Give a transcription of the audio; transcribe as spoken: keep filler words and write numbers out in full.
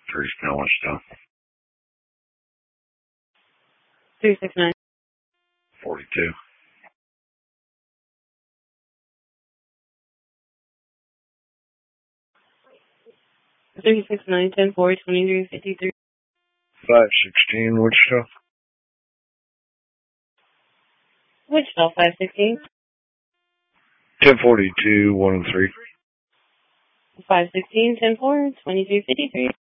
Three Snow Wichita. three six nine. Forty-two. three six nine ten four twenty-three fifty-three. Five sixteen Wichita. Wichita five sixteen. Ten forty-two one oh three. five sixteen ten four twenty-three fifty-three.